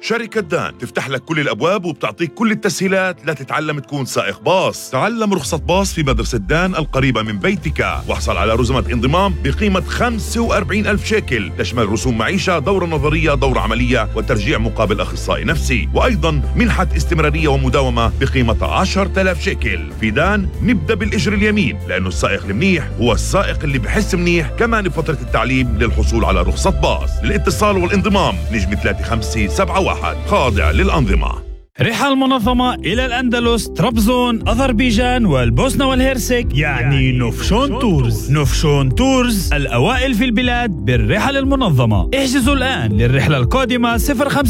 شركة دان تفتح لك كل الأبواب وبتعطيك كل التسهيلات لتتعلم تكون سائق باص. تعلم رخصة باص في مدرسة دان القريبة من بيتك، واحصل على رزمة انضمام بقيمة 45,000 شيكل، تشمل رسوم معيشة، دورة نظرية، دورة عملية، وترجيع مقابل أخصائي نفسي، وأيضا منحة استمرارية ومداومة بقيمة 10,000 شيكل. في دان نبدأ بالإجر اليمين، لأنه السائق المنيح هو السائق اللي بحس منيح. كمان بفترة التعليم للحصول على رخصة باص. للاتصال والانضمام نجم 3571 خاضع للأنظمة. رحلة المنظمة إلى الأندلس، طرابزون، أذربيجان والبوسنة والهرسك، يعني نوفشون تورز. نوفشون تورز الأوائل في البلاد بالرحل المنظمة. احجزوا الآن للرحلة القادمة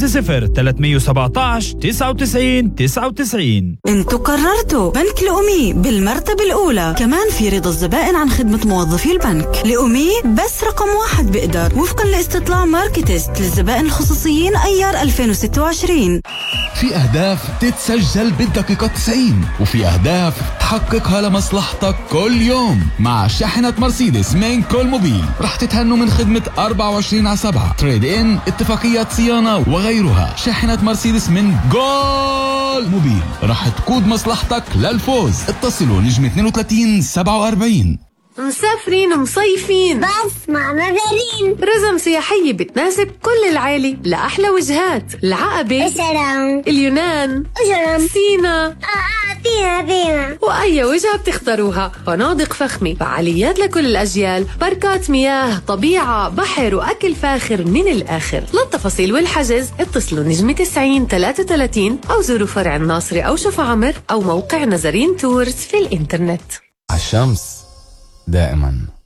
050-17 99 99. انتوا قررتوا بنك الأمي بالمرتبة الأولى، كمان في رضا الزبائن عن خدمة موظفي البنك. الأمي بس رقم 1 بقدر، وفقا لاستطلاع ماركتست للزبائن الخصوصيين أيار 2026. في أهداف تتسجل بالدقيقة 90، وفي أهداف تحققها لمصلحتك كل يوم. مع شاحنة مرسيدس من كل موبيل رح تتهنوا من خدمة 24/7 تريد إن، اتفاقيات صيانة وغيرها. شاحنة مرسيدس من جول موبيل رح تقود مصلحتك للفوز. اتصلوا نجم 32 47. مسافرين ومصيفين بس مع مدارين رزم سياحية بتناسب كل العائلة لأحلى وجهات: العقبة، السلام، اليونان، سينا، فينا وأي وجهة بتختاروها. فنادق فخمة، فعاليات لكل الأجيال، باركات مياه، طبيعة، بحر، وأكل فاخر من الآخر. للتفاصيل والحجز اتصلوا نجم 90 33 أو زوروا فرع الناصري أو شفا عمر أو موقع نزرين تورز في الإنترنت. الشمس دائما